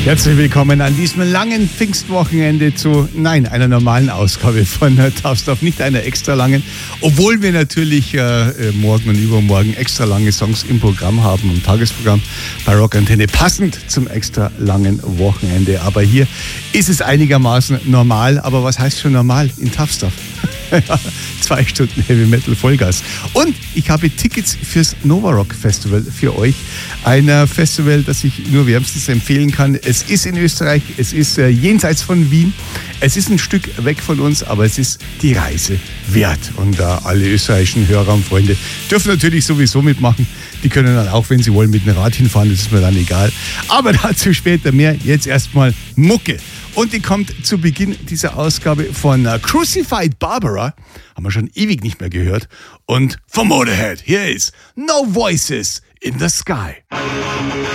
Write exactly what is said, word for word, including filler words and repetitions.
Herzlich willkommen an diesem langen Pfingstwochenende zu, nein, einer normalen Ausgabe von äh, Tough, nicht einer extra langen, obwohl wir natürlich äh, morgen und übermorgen extra lange Songs im Programm haben, im Tagesprogramm bei Rock Antenne, passend zum extra langen Wochenende. Aber hier ist es einigermaßen normal, aber was heißt schon normal in Tough Stuff? Zwei Stunden Heavy Metal Vollgas. Und ich habe Tickets fürs Nova Rock Festival für euch. Ein äh, Festival, das ich nur wärmstens empfehlen kann. Es ist in Österreich, es ist äh, jenseits von Wien. Es ist ein Stück weg von uns, aber es ist die Reise wert. Und äh, alle österreichischen Hörer und Freunde dürfen natürlich sowieso mitmachen. Die können dann auch, wenn sie wollen, mit dem Rad hinfahren, das ist mir dann egal. Aber dazu später mehr. Jetzt erstmal Mucke. Und die kommt zu Beginn dieser Ausgabe von uh, Crucified Barbara. Haben wir schon ewig nicht mehr gehört. Und vom Motorhead, hier ist No Voices in the Sky.